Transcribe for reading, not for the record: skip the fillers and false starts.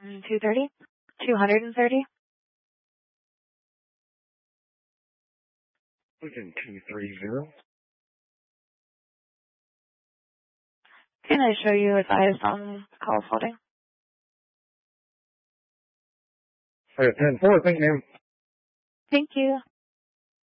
230? 230? Again, 230. Can I show you advised on call holding? Okay, 10-4, thank you, ma'am. Thank you.